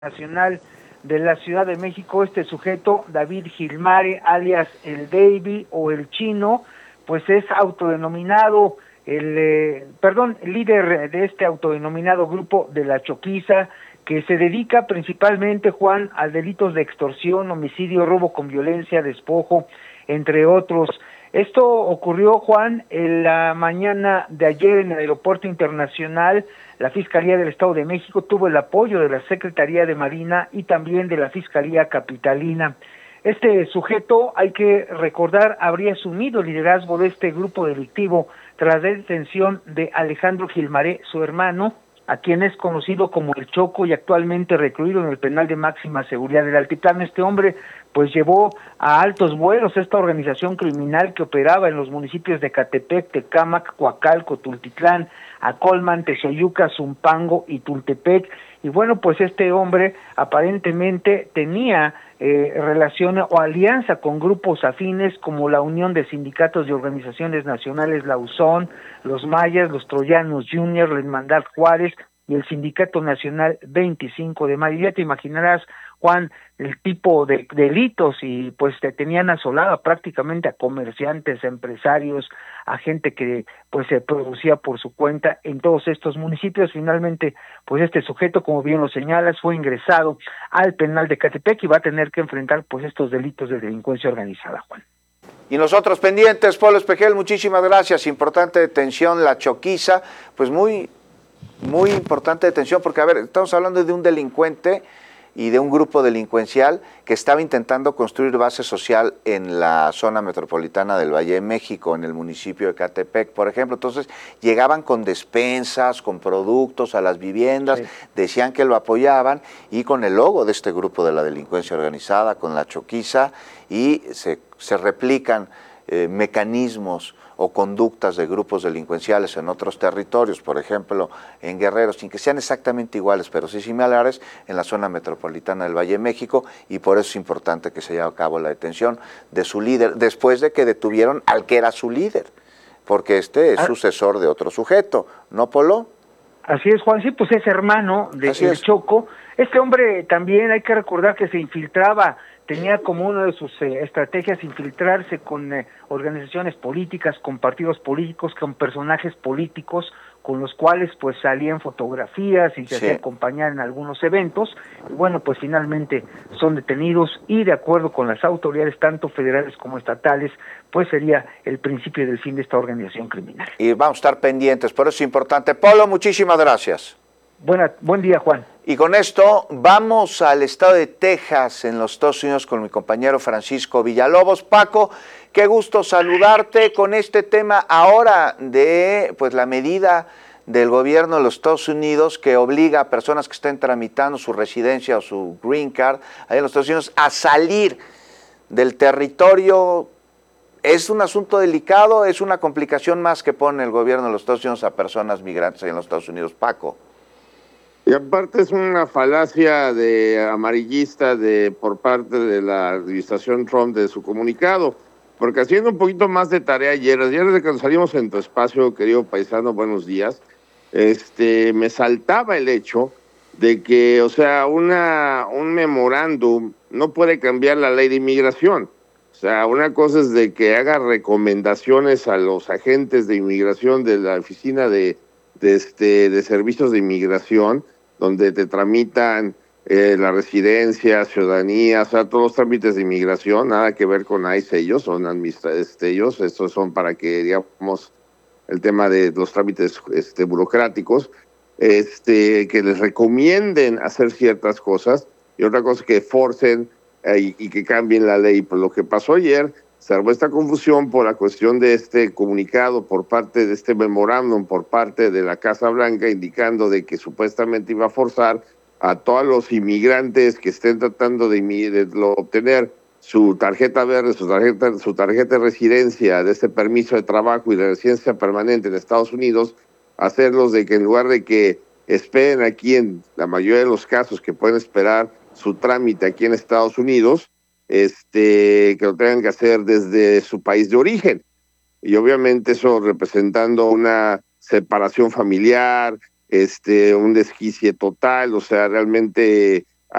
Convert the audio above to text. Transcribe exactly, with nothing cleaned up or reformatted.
Nacional de la Ciudad de México. Este sujeto, David Gilmare, alias el Davy o el Chino, pues es autodenominado el, eh, perdón, líder de este autodenominado grupo de La Choquiza, que se dedica principalmente, Juan, a delitos de extorsión, homicidio, robo con violencia, despojo, entre otros. Esto ocurrió, Juan, en la mañana de ayer en el Aeropuerto Internacional. La Fiscalía del Estado de México tuvo el apoyo de la Secretaría de Marina y también de la Fiscalía Capitalina. Este sujeto, hay que recordar, habría asumido el liderazgo de este grupo delictivo tras la detención de Alejandro Gilmare, su hermano, a quien es conocido como El Choco y actualmente recluido en el penal de máxima seguridad del Altiplano. Este hombre pues llevó a altos vuelos esta organización criminal que operaba en los municipios de Catepec, Tecámac, Coacalco, Tultitlán, Acolman, Texoyuca, Zumpango y Tultepec. Y bueno, pues este hombre aparentemente tenía eh, relación o alianza con grupos afines como la Unión de Sindicatos y Organizaciones Nacionales, la U S O N, los Mayas, los Troyanos Junior, la Hermandad Juárez y el Sindicato Nacional veinticinco de mayo. Ya te imaginarás, Juan, el tipo de delitos, y pues te tenían asolada prácticamente a comerciantes, a empresarios, a gente que pues se producía por su cuenta en todos estos municipios. Finalmente, pues este sujeto, como bien lo señalas, fue ingresado al penal de Catepec y va a tener que enfrentar pues estos delitos de delincuencia organizada, Juan. Y nosotros pendientes, Polo Espejel, muchísimas gracias. Importante detención, La Choquiza, pues muy, muy importante detención, porque a ver, estamos hablando de un delincuente y de un grupo delincuencial que estaba intentando construir base social en la zona metropolitana del Valle de México, en el municipio de Catepec, por ejemplo. Entonces llegaban con despensas, con productos a las viviendas, sí. Decían que lo apoyaban, y con el logo de este grupo de la delincuencia organizada, con La Choquiza, y se, se replican eh, mecanismos o conductas de grupos delincuenciales en otros territorios, por ejemplo, en Guerrero, sin que sean exactamente iguales, pero sí similares, en la zona metropolitana del Valle de México, y por eso es importante que se lleve a cabo la detención de su líder, después de que detuvieron al que era su líder, porque este es ah. sucesor de otro sujeto, ¿no, Polo? Así es, Juan, sí, pues es hermano de El Choco. Este hombre también hay que recordar que se infiltraba, tenía como una de sus eh, estrategias infiltrarse con eh, organizaciones políticas, con partidos políticos, con personajes políticos, con los cuales pues salían fotografías y se sí. hacía acompañar en algunos eventos. Y bueno, pues finalmente son detenidos y de acuerdo con las autoridades, tanto federales como estatales, pues sería el principio del fin de esta organización criminal. Y vamos a estar pendientes, por eso es importante. Polo, muchísimas gracias. Buena, buen día, Juan. Y con esto vamos al estado de Texas, en los Estados Unidos, con mi compañero Francisco Villalobos. Paco, qué gusto saludarte con este tema ahora de pues la medida del gobierno de los Estados Unidos que obliga a personas que estén tramitando su residencia o su green card allá en los Estados Unidos a salir del territorio. ¿Es un asunto delicado? ¿Es una complicación más que pone el gobierno de los Estados Unidos a personas migrantes allá en los Estados Unidos, Paco? Y aparte es una falacia de amarillista de por parte de la administración Trump de su comunicado, porque haciendo un poquito más de tarea ayer, ayer desde que nos salimos en tu espacio, querido paisano, buenos días, este, me saltaba el hecho de que, o sea, una un memorándum no puede cambiar la ley de inmigración. O sea, una cosa es de que haga recomendaciones a los agentes de inmigración de la oficina de de, este, de servicios de inmigración, donde te tramitan eh, la residencia, ciudadanía, o sea, todos los trámites de inmigración, nada que ver con ICE, ellos son administradores, este, ellos, estos son para que, digamos, el tema de los trámites este, burocráticos, este, que les recomienden hacer ciertas cosas, y otra cosa que forcen eh, y, y que cambien la ley. Pues lo que pasó ayer, se armó esta confusión por la cuestión de este comunicado por parte de este memorándum por parte de la Casa Blanca indicando de que supuestamente iba a forzar a todos los inmigrantes que estén tratando de, de obtener su tarjeta verde, su tarjeta, su tarjeta de residencia, de este permiso de trabajo y de residencia permanente en Estados Unidos, hacerlos de que en lugar de que esperen aquí en la mayoría de los casos que pueden esperar su trámite aquí en Estados Unidos, este, que lo tengan que hacer desde su país de origen. Y obviamente eso representando una separación familiar, este, un desquicie total, o sea, realmente